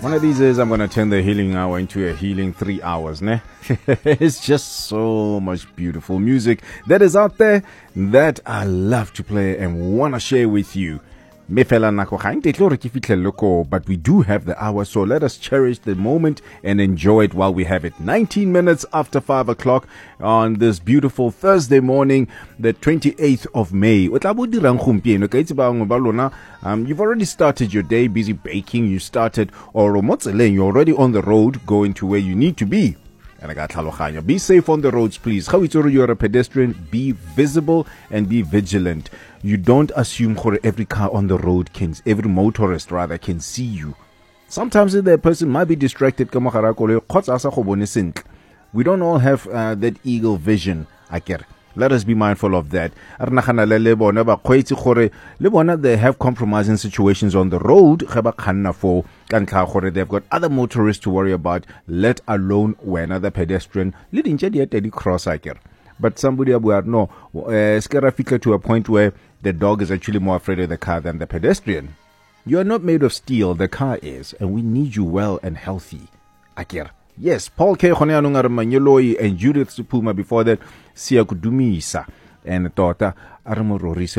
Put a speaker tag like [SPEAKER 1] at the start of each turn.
[SPEAKER 1] One of these days, I'm going to turn the healing hour into a healing 3 hours, ne? It's just so much beautiful music that is out there that I love to play and want to share with you. But we do have the hour, so let us cherish the moment and enjoy it while we have it. 19 minutes after 5 o'clock on this beautiful Thursday morning, the 28th of May. You've already started your day, busy baking, you started, or you're already on the road going to where you need to be. Be safe on the roads, please. You're a pedestrian, be visible and be vigilant. You don't assume every car on the road every motorist rather can see you. Sometimes the person might be distracted. We don't all have that eagle vision. Let us be mindful of that. They have compromising situations on the road. They've got other motorists to worry about, let alone when another pedestrian leading cross. But somebody no to a point where the dog is actually more afraid of the car than the pedestrian. You are not made of steel, the car is, and we need you well and healthy. Yes, Paul K. and Judith Supuma before that, Sia Kudumisa and daughter Aramorori.